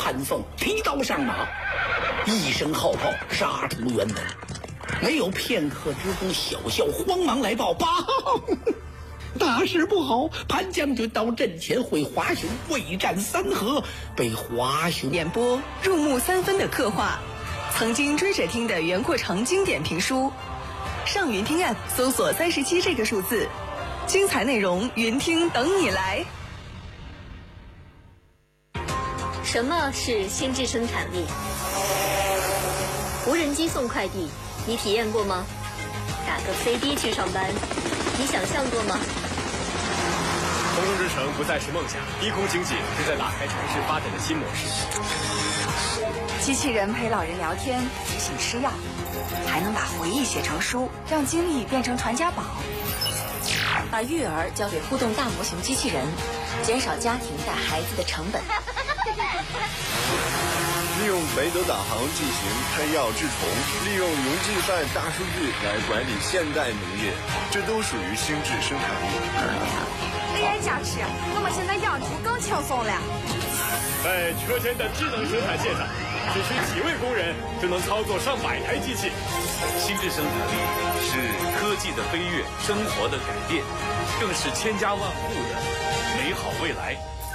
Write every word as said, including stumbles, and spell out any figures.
潘凤提刀上马，一声号炮杀出辕门。没有片刻之功，小校慌忙来报：报，大事不好！潘将军到阵前会华雄，未战三合，被华雄演播入木三分的刻画，曾经追着听的袁阔成经典评书。上云听 App 搜索三十七这个数字，精彩内容云听等你来。 什么是心智生产力？无人机送快递，你体验过吗？打个飞的去上班，你想象过吗？ 空中之城不再是梦想，低空经济正在打开城市发展的新模式。 机器人陪老人聊天，提醒吃药，还能把回忆写成书，让经历变成传家宝。 把育儿交给互动大模型机器人，减少家庭带孩子的成本。 利用雷德导航进行喷药治虫，利用云计算大数据来管理现代农业，这都属于心智生产力。 没人家吃，我们现在养猪更轻松了。 在车间的智能生产线上，只需几位工人就能操作上百台机器。 心智生产力是科技的飞跃，生活的改变，更是千家万户的美好未来。